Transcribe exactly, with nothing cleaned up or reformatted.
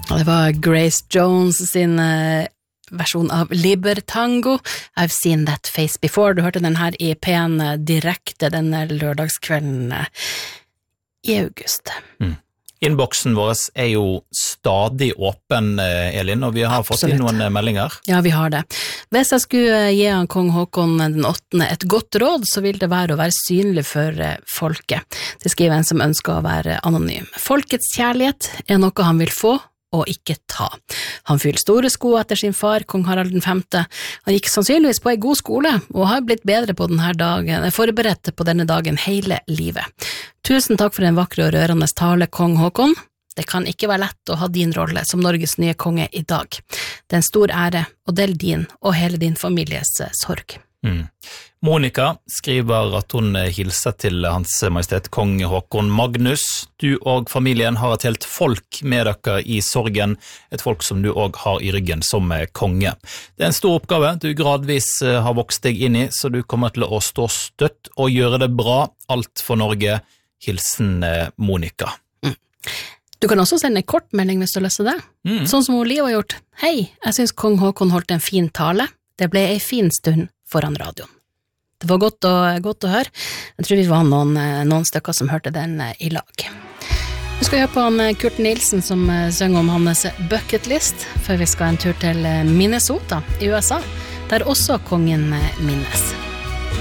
Det var Grace Jones sin uh, versjon av Libertango. I've seen that face before. Du hørte den her i P en direkte denne lørdagskvelden uh, i august. Mm. Innboksen vår er jo stadig åpen, Elin, og vi har Absolutt. Fått inn noen meldinger. Ja, vi har det. Hvis jeg skulle gi han kong Håkon den åttende et godt råd, så vil det være å være synlig for folket. Det skriver en som ønsker å være anonym. Folkets kjærlighet er noe han vil få, og ikke ta. Han fyller store sko etter sin far, kong Harald den femte. Han gikk sannsynligvis på en god skole, og har blitt bedre på denne dagen, forberedt på denne dagen hele livet. Tusen takk for en vakre og rørende tale, kong Håkon. Det kan ikke være lett å ha din rolle som Norges nye konge i dag. Det er en stor ære å dele din og hele din families sorg. Mm. Monika skriver at hun hilser til hans majestet kong Håkon Magnus. Du og familien har et helt folk med dere i sorgen, et folk som du også har i ryggen som konge. Det er en stor oppgave du gradvis har vokst deg inn i, så du kommer til å stå støtt og gjøre det bra. Alt for Norge. Hilsen Monika. Mm. Du kan også sende en kort melding hvis du løser det. Mm. Sånn som Oliv har gjort. Hei, jeg synes kong Håkon holdt en fin tale. Det ble en fin stund foran radioen. Det var godt å, godt å høre. Jeg tror vi var noen, noen stykker som hørte den i lag. Vi skal høre på han Kurt Nilsen som synger om hans bucket list, før vi skal en tur til Minnesota i U S A, der også kongen minnes.